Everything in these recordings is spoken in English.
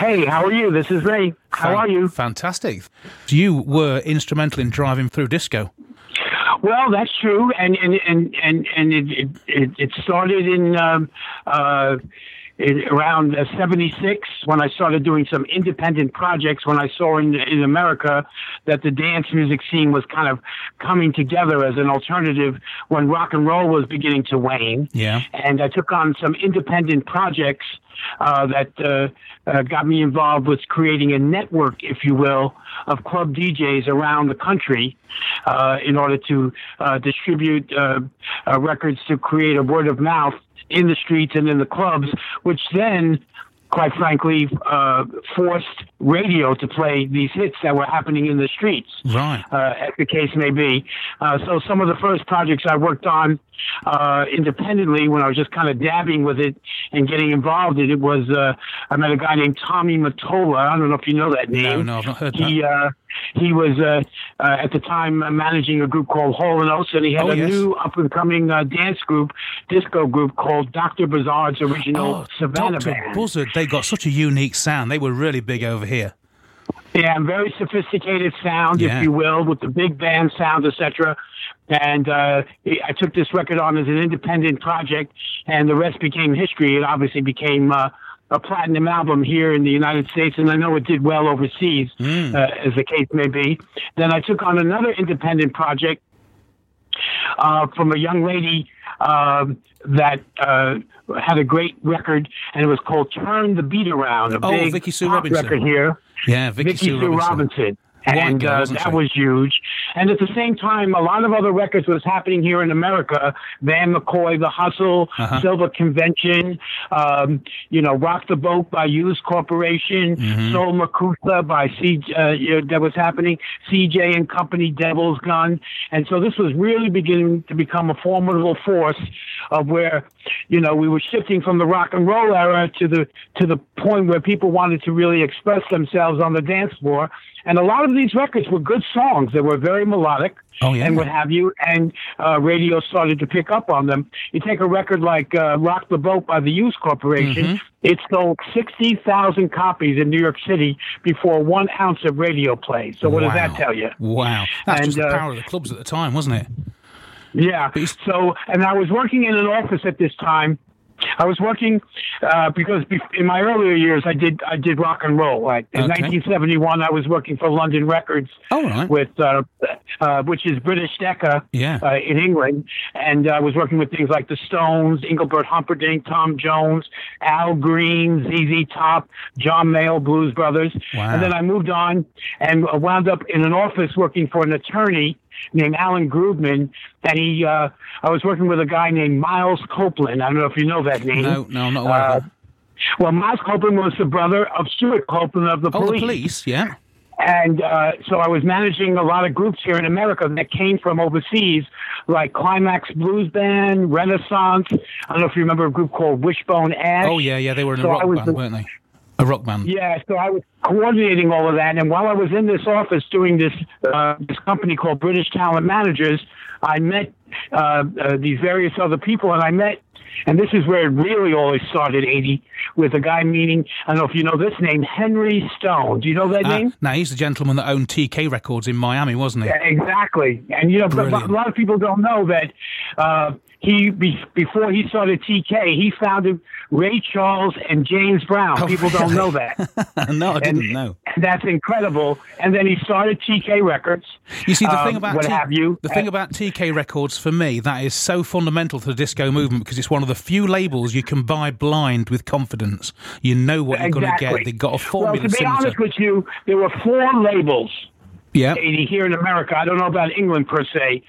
Hey, how are you? This is Ray. How are you? Fantastic. You were instrumental in driving through disco. Well, that's true, and it started in around '76 when I started doing some independent projects. When I saw in America that the dance music scene was kind of coming together as an alternative when rock and roll was beginning to wane. Yeah, and I took on some independent projects that got me involved with creating a network, if you will, of club DJs around the country in order to distribute records to create a word of mouth in the streets and in the clubs, which then, quite frankly, forced radio to play these hits that were happening in the streets, right? As the case may be. So some of the first projects I worked on independently when I was just kind of dabbing with it and getting involved in it was I met a guy named Tommy Mottola. I don't know if you know that name. No, I've not heard that. He was at the time managing a group called Hall & Oates, and he had new up-and-coming dance group, disco group called Dr. Buzzard's original Savannah Dr. Band. Buzzard, they got such a unique sound. They were really big over here. Yeah, very sophisticated sound, if you will, with the big band sound, etc. And I took this record on as an independent project, and the rest became history. It obviously became a platinum album here in the United States, and I know it did well overseas, as the case may be. Then I took on another independent project from a young lady that had a great record, and it was called Turn the Beat Around, a big Vicky Sue pop Robinson record here. Yeah, Vicky Sue Robinson. And that was huge. And at the same time, a lot of other records was happening here in America. Van McCoy, The Hustle, Silver Convention, Rock the Boat by Hughes Corporation, Soul Makusa by that was happening, CJ and Company, Devil's Gun. And so this was really beginning to become a formidable force of where, we were shifting from the rock and roll era to the point where people wanted to really express themselves on the dance floor. And a lot of these records were good songs. They were very melodic and what have you, and radio started to pick up on them. You take a record like Rock the Boat by the Hughes Corporation, it sold 60,000 copies in New York City before 1 ounce of radio play. So what does that tell you? Wow. That's just the power of the clubs at the time, wasn't it? Yeah. So, and I was working in an office at this time. I was working because in my earlier years I did rock and roll. Like in 1971, I was working for London Records, with which is British Decca in England, and I was working with things like the Stones, Engelbert Humperdinck, Tom Jones, Al Green, ZZ Top, John Mayall, Blues Brothers, and then I moved on and wound up in an office working for an attorney named Alan Grubman, and I was working with a guy named Miles Copeland. I don't know if you know that name. No, I'm not aware of that. Well, Miles Copeland was the brother of Stuart Copeland of the Police. Oh, the Police, yeah. And so I was managing a lot of groups here in America that came from overseas, like Climax Blues Band, Renaissance. I don't know if you remember a group called Wishbone Ash. Oh, yeah, they were in a rock band, weren't they? A rock band. Yeah, so I was coordinating all of that, and while I was in this office doing this company called British Talent Managers, I met these various other people, and I met, and this is where it really always started, 80, with a guy meeting, I don't know if you know this name, Henry Stone. Do you know that name? No, he's the gentleman that owned TK Records in Miami, wasn't he? Yeah, exactly. And, a lot of people don't know that before he started TK, he founded Ray Charles and James Brown. People don't know that. No, I didn't know. And that's incredible. And then he started TK Records. You see, the thing about the thing about TK Records for me, that is so fundamental to the disco movement because it's one of the few labels you can buy blind with confidence. You know what you're going to get. They've got a formula. Well, to be honest with you, there were 4 labels. Yeah. Here in America. I don't know about England per se.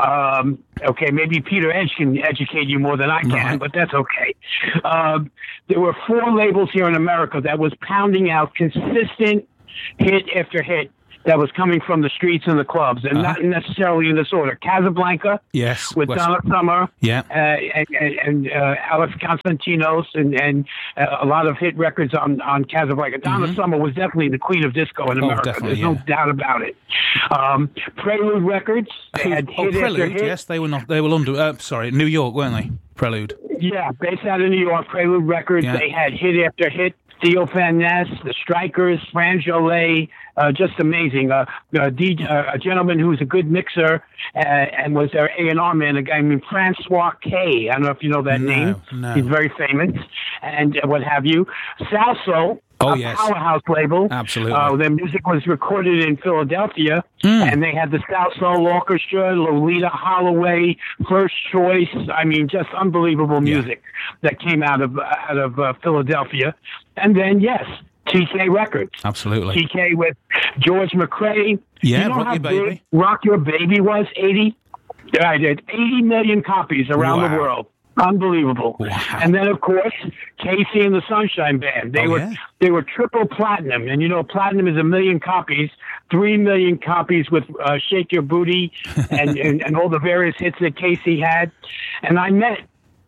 Maybe Peter Edge can educate you more than I can, but that's okay. There were 4 labels here in America that was pounding out consistent hit after hit that was coming from the streets and the clubs, and not necessarily in this order. Casablanca, yes, with Donna Summer, and Alex Constantinos, and a lot of hit records on Casablanca. Donna Summer was definitely the queen of disco in America. There's no doubt about it. Prelude Records, they had hit Prelude, after hit. Yes, they were not. They were London. New York, weren't they? Prelude. Yeah, based out of New York. Prelude Records. They had hit after hit. Theo Van Ness, the Strikers, Fran Jolet, just amazing. A gentleman who's a good mixer and was their A&R man, a guy named Francois K. I don't know if you know that name. No. He's very famous, and what have you. Salsoul. Yes. Powerhouse label. Absolutely. Their music was recorded in Philadelphia, and they had the Salsoul Orchestra, Lolita Holloway, First Choice. I mean, just unbelievable music that came out of Philadelphia. And then, yes, TK Records. Absolutely. TK with George McRae. Yeah, you know Rock how Your Baby. big Rock Your Baby was? 80? I did 80 million copies around the world. Unbelievable. Wow. And then, of course, Casey and the Sunshine Band. They were triple platinum. And, you know, platinum is 1 million copies, 3 million copies with Shake Your Booty and all the various hits that Casey had. And I met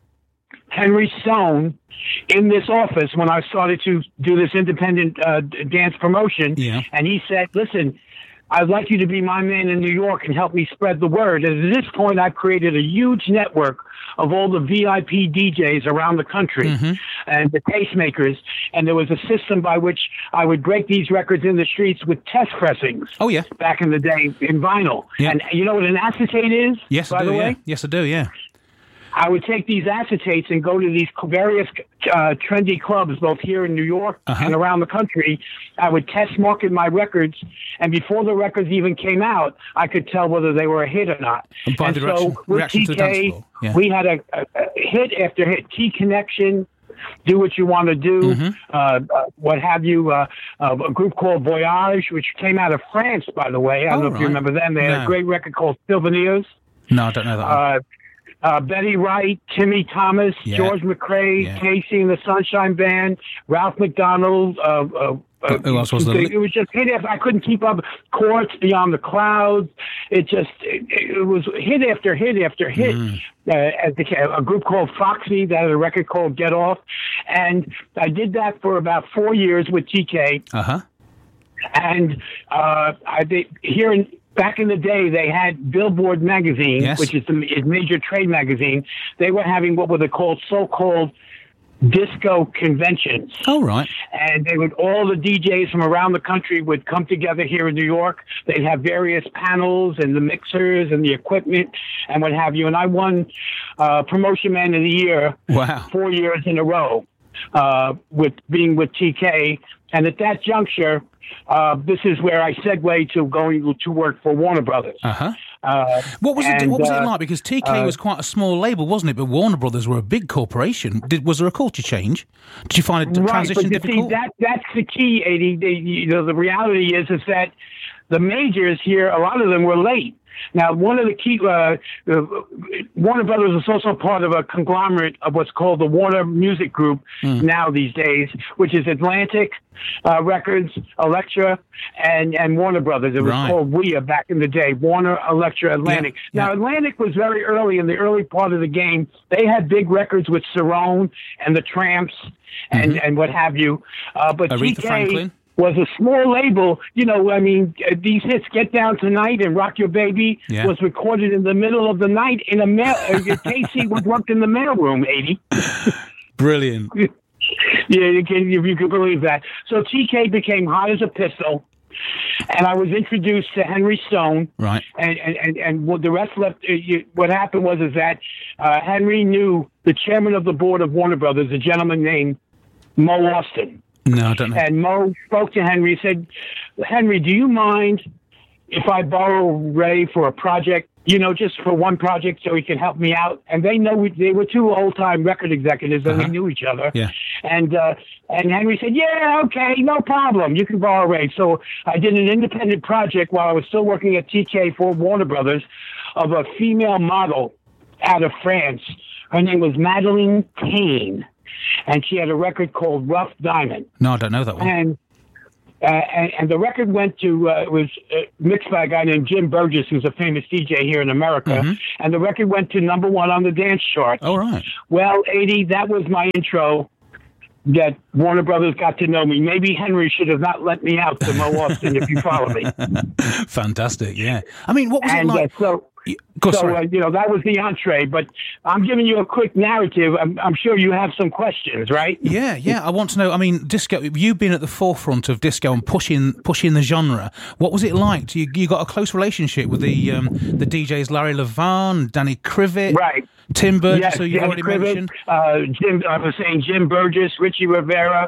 Henry Stone in this office when I started to do this independent dance promotion. Yeah. And he said, listen, I'd like you to be my man in New York and help me spread the word. And at this point, I created a huge network of all the VIP DJs around the country and the tastemakers. And there was a system by which I would break these records in the streets with test pressings. Oh, yeah. Back in the day in vinyl. Yeah. And you know what an acetate is? Yes, by the way? Yeah. Yes, I do, yeah. I would take these acetates and go to these various trendy clubs, both here in New York and around the country. I would test market my records, and before the records even came out, I could tell whether they were a hit or not. And so with TK, we had a hit after hit. T-Connection, Do What You Want to Do, what have you, a group called Voyage, which came out of France, by the way. I don't know if you remember them. They had a great record called Souvenirs. No, I don't know that one. Betty Wright, Timmy Thomas, George McRae, Casey and the Sunshine Band, Ralph McDonald. Who else was there? It was just hit after. I couldn't keep up. Courts, Beyond the Clouds. It was hit after hit after hit. As a group called Foxy that had a record called Get Off, and I did that for about 4 years with TK. And back in the day, they had Billboard magazine, which is a major trade magazine. They were having what were they called, so-called disco conventions. Oh, right. And all the DJs from around the country would come together here in New York. They'd have various panels and the mixers and the equipment and what have you. And I won Promotion Man of the Year 4 years in a row with TK. And at that juncture, this is where I segue to going to work for Warner Brothers. What was it like? Because TK was quite a small label, wasn't it? But Warner Brothers were a big corporation. Was there a culture change? Did you find a transition difficult? See, that's the key, Eddie. The reality is that the majors here, a lot of them were late. Now, one of the key, Warner Brothers is also part of a conglomerate of what's called the Warner Music Group now these days, which is Atlantic Records, Elektra, and Warner Brothers. It was called WEA back in the day, Warner, Elektra, Atlantic. Now, Atlantic was very early in the early part of the game. They had big records with Cerrone and the Tramps and what have you. But Aretha TK Franklin was a small label. You know, I mean, these hits, Get Down Tonight and Rock Your Baby, was recorded in the middle of the night in a mail. Casey worked in the mailroom, 80. Brilliant. Yeah, if you can believe that. So TK became hot as a pistol, and I was introduced to Henry Stone. Right. And what the rest left. What happened was that Henry knew the chairman of the board of Warner Brothers, a gentleman named Mo Austin. No, I don't know. And Mo spoke to Henry, said, Henry, do you mind if I borrow Ray for a project, you know, just for one project so he can help me out? And they were two old-time record executives, and they knew each other. Yeah. And Henry said, yeah, okay, no problem. You can borrow Ray. So I did an independent project while I was still working at TK for Warner Brothers of a female model out of France. Her name was Madeleine Payne. And she had a record called Rough Diamond. No, I don't know that one. And the record went to, it was mixed by a guy named Jim Burgess, who's a famous DJ here in America. And the record went to #1 on the dance charts. Oh, right. Well, 80, that was my intro that Warner Brothers got to know me. Maybe Henry should have not let me out to Mo Austin, if you follow me. Fantastic, yeah. I mean, what was it like? That was the entree, but I'm giving you a quick narrative. I'm sure you have some questions, right? Yeah. I want to know. I mean, disco. You've been at the forefront of disco and pushing the genre. What was it like? You got a close relationship with the DJs Larry Levan, Danny Krivit, right? Tim Burgess, who you've already mentioned. Jim Burgess, Richie Rivera,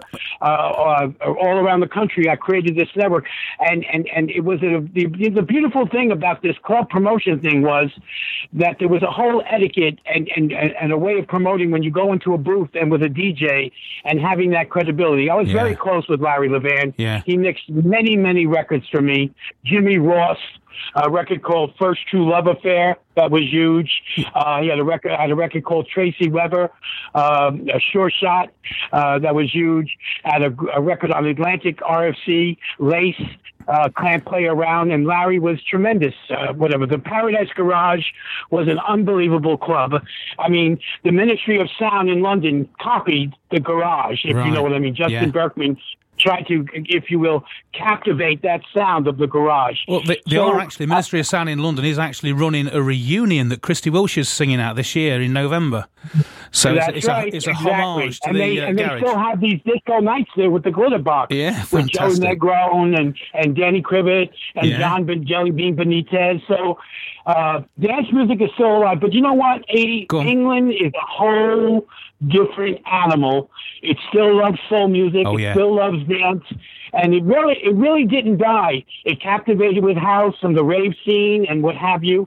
all around the country. I created this network, and it was the beautiful thing about this club promotion thing was that there was a whole etiquette and a way of promoting when you go into a booth and with a DJ and having that credibility. I was very close with Larry Levan. Yeah. He mixed many records for me. Jimmy Ross, a record called First True Love Affair, that was huge. He had a record called Tracy Weber, a Sure Shot, that was huge. Had a record on Atlantic, RFC, Lace, Can't Play Around, and Larry was tremendous. The Paradise Garage was an unbelievable club. I mean, the Ministry of Sound in London copied the Garage, if you know what I mean. Justin Berkman tried to, if you will, captivate that sound of the Garage. Well, they are actually, Ministry of Sound in London is actually running a reunion that Christy Wilshire's singing at this year in November. So it's a homage to the and garage. They still have these disco nights there with the Glitter Box. Yeah, with Joe Negron and Danny Krivit and John Jellybean Benitez. So dance music is still alive. But you know what, England is a whole different animal. It still loves soul music. It still loves dance. And it really didn't die. It captivated with house and the rave scene and what have you.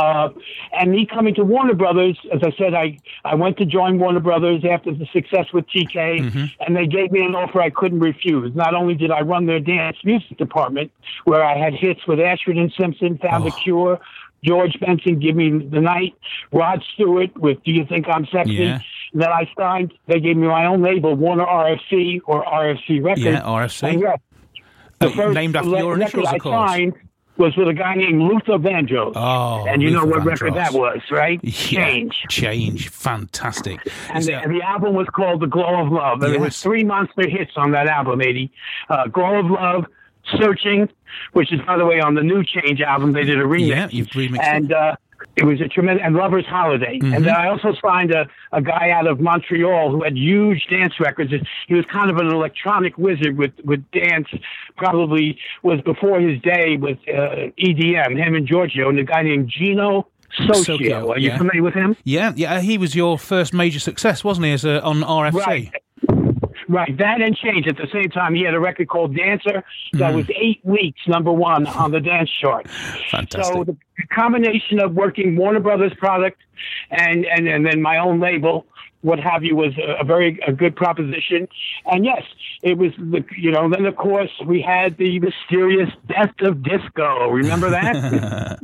And me coming to Warner Brothers, as I said, I went to join Warner Brothers after the success with TK, and they gave me an offer I couldn't refuse. Not only did I run their dance music department, where I had hits with Ashford and Simpson, Found the Cure, George Benson, Give Me the Night, Rod Stewart with Do You Think I'm Sexy? Yeah. That I signed. They gave me my own label, Warner RFC or RFC Records. Yeah, RFC. And the first named after your initials, of course. I signed was with a guy named Luther Vandross. Oh, and you Luther know what Vandross. record that was, right? Yeah. Change. Fantastic. And the album was called The Glow of Love. And there was 3 monster hits on that album, Eddie. Glow of Love, Searching, which is, by the way, on the new Change album. They did a remix. Yeah, you've remixed it. And it was a tremendous, and Lover's Holiday. And then I also signed a guy out of Montreal who had huge dance records. He was kind of an electronic wizard with dance, probably was before his day with EDM, him and Giorgio, and a guy named Gino Socio. Are you familiar with him? Yeah. He was your first major success, wasn't he, on RFC? Right, that and Change. At the same time, he had a record called Dancer that was 8 weeks #1 on the dance chart. Fantastic. So the combination of working Warner Brothers product and then my own label, what have you, was a good proposition. And yes, it was, then of course we had the mysterious death of disco. Remember that?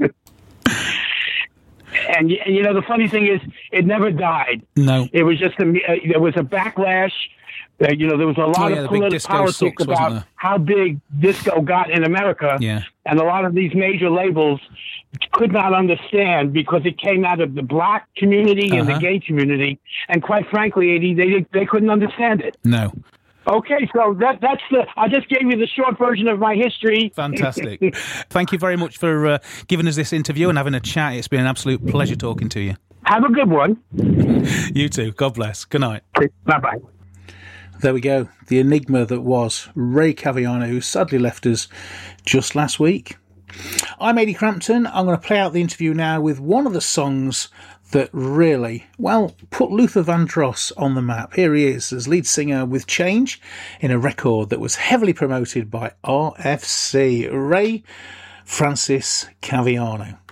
And the funny thing is, it never died. No. It was just there was a backlash. There was a lot of politics about how big disco got in America. Yeah. And a lot of these major labels could not understand because it came out of the black community and the gay community. And quite frankly, Eddie, they couldn't understand it. No. Okay, so that's I just gave you the short version of my history. Fantastic. Thank you very much for giving us this interview and having a chat. It's been an absolute pleasure talking to you. Have a good one. You too. God bless. Good night. Bye-bye. There we go. The enigma that was Ray Caviano, who sadly left us just last week. I'm Eddie Crampton. I'm going to play out the interview now with one of the songs that really, put Luther Vandross on the map. Here he is as lead singer with Change in a record that was heavily promoted by RFC, Ray Francis Caviano.